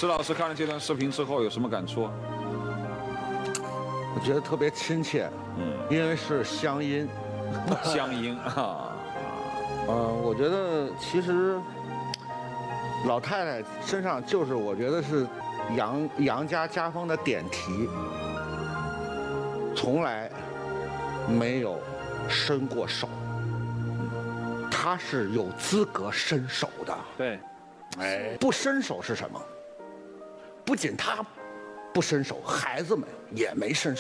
石老师看了这段视频之后有什么感触？ 我觉得特别亲切，因为是乡音， 乡音啊， 我觉得其实老太太身上就是我觉得是杨家家风的点题，从来没有伸过手，她是有资格伸手的。 对， 哎，不伸手是什么？不仅她不伸手，孩子们也没伸手。